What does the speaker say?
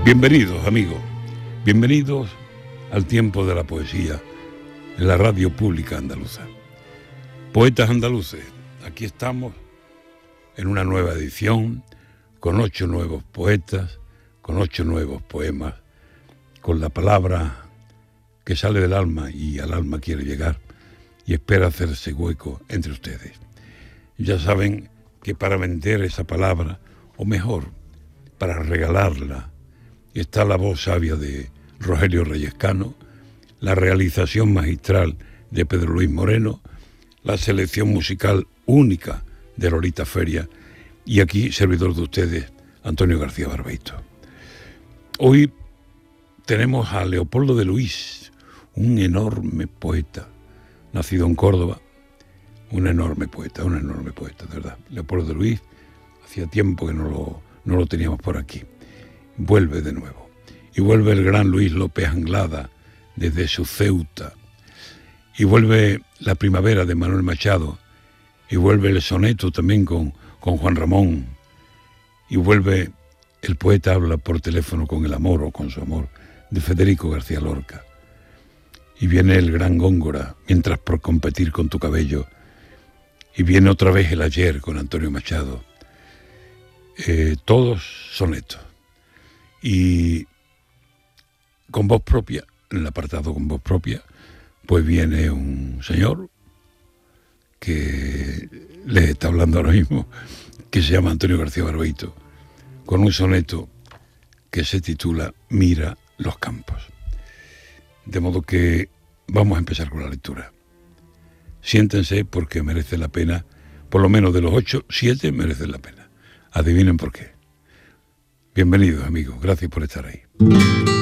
Bienvenidos, amigos, bienvenidos al tiempo de la poesía en la radio pública andaluza. Poetas andaluces, aquí estamos en una nueva edición, con 8 nuevos poetas, con 8 nuevos poemas, con la palabra que sale del alma y al alma quiere llegar y espera hacerse hueco entre ustedes. Ya saben que para vender esa palabra, o mejor, para regalarla, está la voz sabia de Rogelio Reyescano, la realización magistral de Pedro Luis Moreno, la selección musical única de Lolita Feria y aquí, servidor de ustedes, Antonio García Barbeito. Hoy tenemos a Leopoldo de Luis, un enorme poeta, nacido en Córdoba, un enorme poeta, de verdad. Leopoldo de Luis, hacía tiempo que no lo teníamos por aquí. Vuelve de nuevo. Y vuelve el gran Luis López Anglada desde su Ceuta. Y vuelve la primavera de Manuel Machado. Y vuelve el soneto también con Juan Ramón. Y vuelve el poeta habla por teléfono con el amor o con su amor de Federico García Lorca. Y viene el gran Góngora, mientras por competir con tu cabello. Y viene otra vez el ayer con Antonio Machado. Todos sonetos. Y con voz propia, en el apartado con voz propia, pues viene un señor que les está hablando ahora mismo, que se llama Antonio García Barbeito, con un soneto que se titula Mira los campos. De modo que vamos a empezar con la lectura. Siéntense porque merece la pena, por lo menos de los 8, 7 merecen la pena. Adivinen por qué. Bienvenidos, amigos, gracias por estar ahí.